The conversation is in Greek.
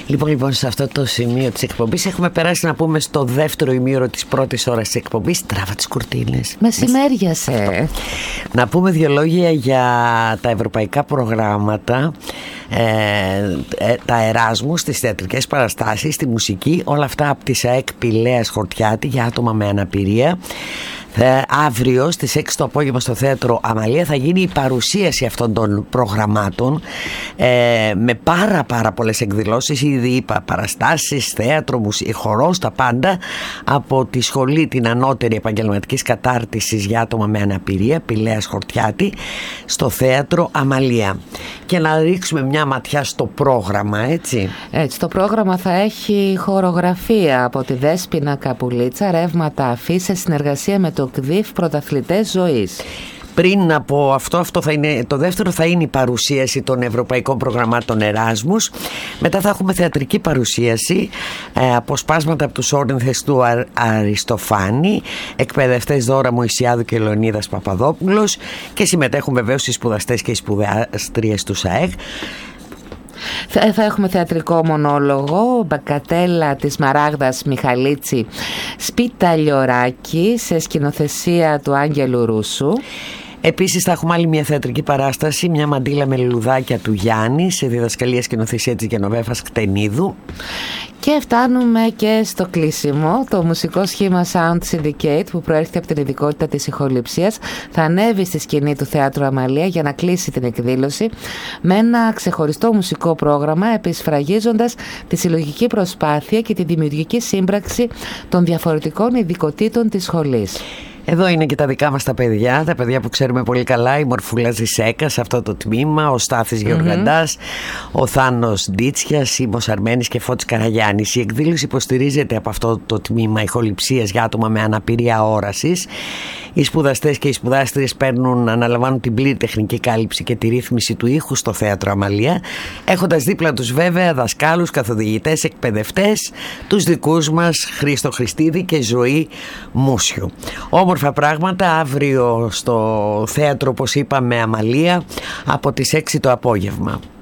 Λοιπόν, σε αυτό το σημείο της εκπομπής έχουμε περάσει να πούμε στο δεύτερο ημίωρο της πρώτης ώρας της εκπομπής. Τράβα τις κουρτίνες. Μεσημέριασε. Να πούμε δύο λόγια για τα ευρωπαϊκά προγράμματα, τα Εράσμους, τις θεατρικές παραστάσεις, τη μουσική, όλα αυτά από τη ΣΑΕΚ Πηλαίας Χορτιάτη για άτομα με αναπηρία. Αύριο στις 6 το απόγευμα στο θέατρο Αμαλία θα γίνει η παρουσίαση αυτών των προγραμμάτων με πάρα πολλές εκδηλώσεις. Ήδη είπα, παραστάσεις, θέατρο, χορός, τα πάντα από τη σχολή την ανώτερη επαγγελματικής κατάρτισης για άτομα με αναπηρία Πηλαίας Χορτιάτη στο θέατρο Αμαλία. Και να ρίξουμε μια ματιά στο πρόγραμμα, έτσι. Έτσι, το πρόγραμμα θα έχει χορογραφία από τη Δέσποινα Καπουλίτσα, ρεύματα αφή σε συνεργασία με το ΚΔΙΦ Πρωταθλητές Ζωής. Πριν από αυτό θα είναι, το δεύτερο θα είναι η παρουσίαση των ευρωπαϊκών προγραμμάτων Εράσμους. Μετά θα έχουμε θεατρική παρουσίαση, αποσπάσματα από τους όρνηθες του Αριστοφάνη, εκπαιδευτές Δώρα Μωυσιάδου και Λεωνίδας Παπαδόπουλος, και συμμετέχουν βεβαίως οι σπουδαστές και οι σπουδάστριες του ΣΑΕΓ. Θα έχουμε θεατρικό μονόλογο, Μπακατέλα της Μαράγδας Μιχαλίτσι, Σπιταλιοράκη, σε σκηνοθεσία του Άγγελου Ρούσου. Επίσης θα έχουμε άλλη μια θεατρική παράσταση, μια μαντήλα με λουλουδάκια του Γιάννη, σε διδασκαλία σκηνοθεσία της Γενοβέφας Κτενίδου. Και φτάνουμε και στο κλείσιμο. Το μουσικό σχήμα Sound Syndicate, που προέρχεται από την ειδικότητα της ηχοληψίας, θα ανέβει στη σκηνή του Θεάτρου Αμαλία για να κλείσει την εκδήλωση με ένα ξεχωριστό μουσικό πρόγραμμα, επισφραγίζοντας τη συλλογική προσπάθεια και τη δημιουργική σύμπραξη των διαφορετικών ειδικοτήτων της σχολής. Εδώ είναι και τα δικά μας τα παιδιά που ξέρουμε πολύ καλά, η Μορφούλα Ζησέκα σε αυτό το τμήμα, ο Στάθης Γεωργαντάς, ο Θάνος Ντίτσιας, η Μοσαρμένης και Φώτης Καραγιάννης. Η εκδήλωση υποστηρίζεται από αυτό το τμήμα ηχοληψίας για άτομα με αναπηρία όρασης. Οι σπουδαστές και οι σπουδάστριες αναλαμβάνουν την πλήρη τεχνική κάλυψη και τη ρύθμιση του ήχου στο θέατρο Αμαλία, έχοντας δίπλα τους βέβαια δασκάλους, καθοδηγητές, εκπαιδευτές, τους δικούς μας Χρήστο Χριστίδη και Ζωή Μούσιου. Όμορφα πράγματα αύριο στο θέατρο, όπως είπαμε, Αμαλία, από τις 6 το απόγευμα.